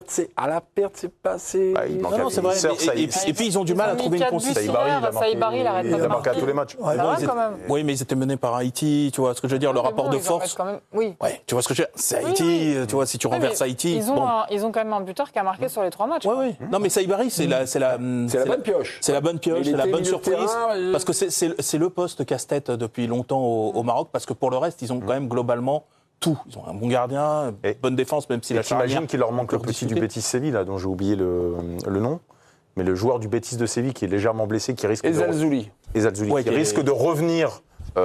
c'est passé. Bah, il manque Non, c'est vrai. Et puis ils ont du mal à trouver une consistance. Saïbari, il arrête pas de a marqué à marquer. tous les matchs. Ça va quand même. Oui, mais ils étaient menés par Haïti, tu vois ce que je veux dire, le rapport de force. Oui. Ouais, tu vois ce que je veux dire, c'est Haïti, tu vois, si tu renverses Haïti. Ils ont quand même un buteur qui a marqué sur les 3 matchs. Oui. Non, mais Saïbari, c'est la bonne pioche. C'est la bonne pioche, c'est la bonne surprise. Parce que c'est le poste casse-tête depuis longtemps au Maroc, parce que pour le reste, ils ont quand même globalement tout. Ils ont un bon gardien, bonne défense, même si la charnière... T'imagines qu'il leur manque le petit du Betis Séville, là, dont j'ai oublié le nom, mais le joueur du Betis de Séville qui est légèrement blessé, qui risque Ezalzouli, qui risque de revenir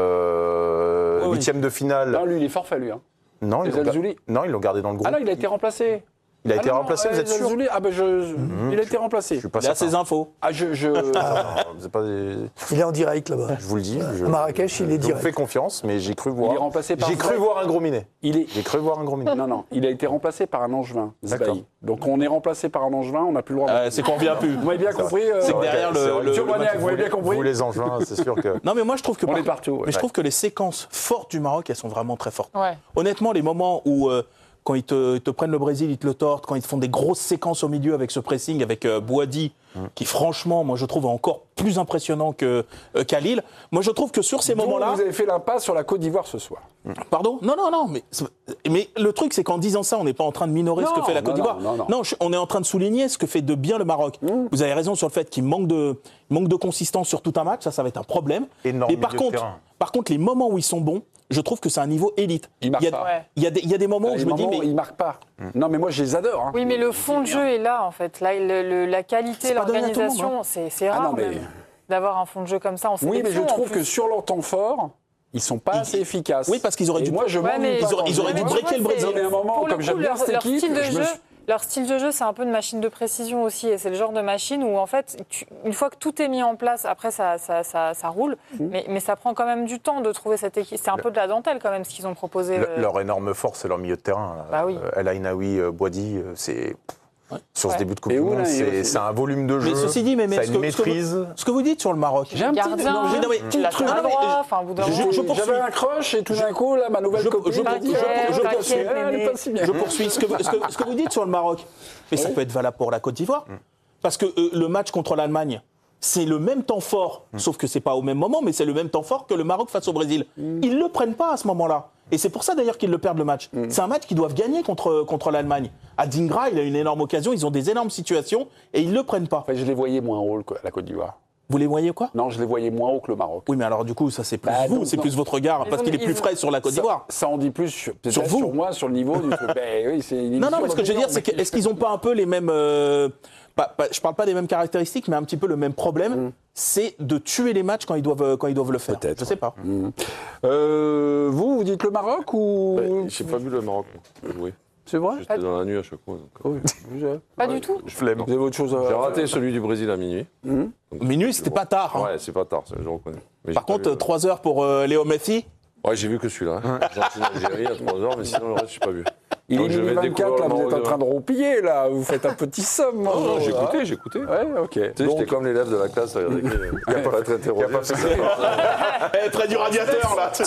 8e de finale. Non, lui, il est forfait, lui. Non, ils l'ont gardé dans le groupe. Ah non, il a été remplacé. Il a été remplacé, vous êtes sûr? Il a été remplacé. Il a ses infos. C'est pas des... Il est en direct là-bas. Je vous le dis. À Marrakech, il est Je vous direct. fais confiance, mais j'ai cru voir. Il est remplacé par. J'ai cru voir un gros minet. J'ai cru voir un gros minet. Non, il a été remplacé par un Angevin. D'accord. Donc on est remplacé par un Angevin, on n'a plus le droit. C'est qu'on revient plus. Vous m'avez bien compris. C'est que derrière vous avez bien compris. Vous les Angevins, c'est sûr que. Non, mais moi je trouve que. On est partout. Mais je trouve que les séquences fortes du Maroc, elles sont vraiment très fortes. Ouais. Honnêtement, les moments où. Quand ils te prennent le Brésil, ils te le tortent. Quand ils te font des grosses séquences au milieu avec ce pressing, avec Bouhaddi, qui franchement, moi je trouve encore plus impressionnant qu'à Lille. Moi je trouve que sur ces moments-là... Vous avez fait l'impasse sur la Côte d'Ivoire ce soir. Pardon ? Non, mais le truc c'est qu'en disant ça, on n'est pas en train de minorer ce que fait la Côte d'Ivoire. Non, on est en train de souligner ce que fait de bien le Maroc. Vous avez raison sur le fait qu'il manque de consistance sur tout un match, ça va être un problème. Énorme. Et par contre, les moments où ils sont bons, je trouve que c'est un niveau élite. Il y a des moments où je me dis mais ils marquent pas. Non, mais moi je les adore. Oui, mais le fond de jeu est là en fait. Là, la qualité, l'organisation, c'est rare même d'avoir un fond de jeu comme ça. Oui, mais je trouve que sur leur temps fort, ils sont pas assez efficaces. Oui, parce qu'ils auraient dû. Moi, je ils auraient dû breaker le Brésil. Mais à un moment, comme j'aime bien cette équipe, leur style de jeu, c'est un peu une machine de précision aussi. Et c'est le genre de machine où, en fait, une fois que tout est mis en place, après, ça roule. Mais ça prend quand même du temps de trouver cette équipe. C'est un peu de la dentelle, quand même, ce qu'ils ont proposé. Leur énorme force, c'est leur milieu de terrain. Bah oui. El Ainaoui, Bouhaddi, c'est... Sur ce début de Coupe du Monde, c'est un volume de jeu, mais ceci dit, ça a une maîtrise. Ce que vous dites sur le Maroc... J'ai un petit truc. J'avais un crush et tout d'un coup, là, ma nouvelle copine... Je poursuis. Ce que vous dites sur le Maroc, mais ça peut être valable pour la Côte d'Ivoire, parce que le match contre l'Allemagne, c'est le même temps fort, sauf que c'est pas au même moment, mais c'est le même temps fort que le Maroc face au Brésil. Ils le prennent pas à ce moment-là. Et c'est pour ça d'ailleurs qu'ils le perdent le match. C'est un match qu'ils doivent gagner contre l'Allemagne. À Dingra, il a une énorme occasion, ils ont des énormes situations et ils le prennent pas. Je les voyais moins haut que la Côte d'Ivoire. Vous les voyez quoi ? Non, je les voyais moins haut que le Maroc. Oui, mais alors du coup, ça c'est plus c'est plus votre regard, parce qu'il est plus frais sur la Côte d'Ivoire. Ça en dit plus sur vous, sur moi, sur le niveau du. Non, mais ce que je veux dire, c'est est-ce qu'ils n'ont pas un peu les mêmes. Je parle pas des mêmes caractéristiques, mais un petit peu le même problème, c'est de tuer les matchs quand ils doivent le faire. Peut-être. Je sais pas. Vous dites le Maroc ou j'ai pas vu le Maroc. Oui. C'est vrai? J'étais dans la nuit à chaque fois. Pas du tout. Je flemme. Vous avez autre chose à... J'ai raté celui du Brésil à minuit. Minuit, c'était pas tard. Ouais, c'est pas tard, je reconnais. Par contre, 3 heures pour Léo Messi. Ouais, j'ai vu que celui-là. Argentine-Algérie à 3 heures, mais sinon le reste, j'ai pas vu. Il est minuit 24, là, vous êtes en train de roupiller, là. Vous faites un petit somme. Non, j'ai écouté. Ouais, ok. Tu sais, j'étais comme l'élève de la classe, il n'y a pas très interrogé. Près du radiateur, là.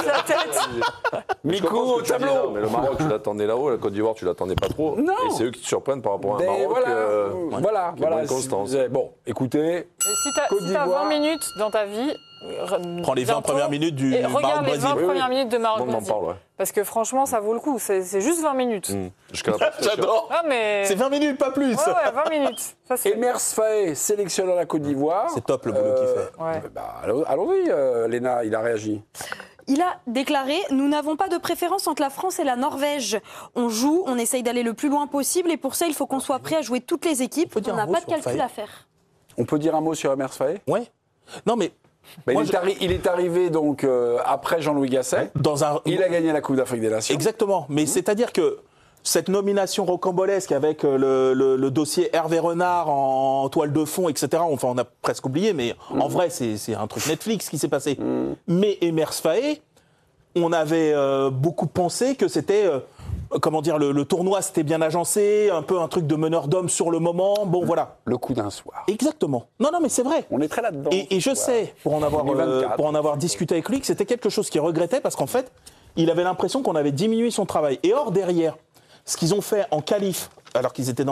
Micro au tableau. Mais le Maroc, tu l'attendais là-haut, la Côte d'Ivoire, tu l'attendais pas trop. Non. Et c'est eux qui te surprennent par rapport à un Maroc. Voilà. Bonne constance. Bon, écoutez. Si t'as 20 minutes dans ta vie. Prends les 20 premières minutes du Maroc-Brésil. Regarde les 20 premières minutes de Maroc-Brésil. Parce que franchement, ça vaut le coup. C'est juste 20 minutes. J'adore. Ah, mais... C'est 20 minutes, pas plus. Ouais, 20 minutes. Emers Faé, sélectionneur de la Côte d'Ivoire. C'est top le boulot qu'il fait. Ouais. Allons-y, Léna, il a réagi. Il a déclaré « Nous n'avons pas de préférence entre la France et la Norvège. On joue, on essaye d'aller le plus loin possible et pour ça, il faut qu'on soit prêt à jouer toutes les équipes. On n'a pas de calcul à faire. » On peut dire un mot sur Emers Faé ? Ouais. Non, mais... il est arrivé donc après Jean-Louis Gasset. Il a gagné la Coupe d'Afrique des Nations. Exactement. Mais c'est-à-dire que cette nomination rocambolesque avec le dossier Hervé Renard en toile de fond, etc., enfin, on a presque oublié, mais en vrai, c'est un truc Netflix qui s'est passé. Mais Emers Faé, on avait beaucoup pensé que c'était... comment dire, le tournoi c'était bien agencé, un peu un truc de meneur d'hommes sur le moment, bon voilà. Le coup d'un soir. Exactement. Non, mais c'est vrai. On est très là-dedans. Et je sais, pour en avoir discuté avec lui, que c'était quelque chose qu'il regrettait parce qu'en fait, il avait l'impression qu'on avait diminué son travail. Et or, derrière, ce qu'ils ont fait en qualif, alors qu'ils étaient dans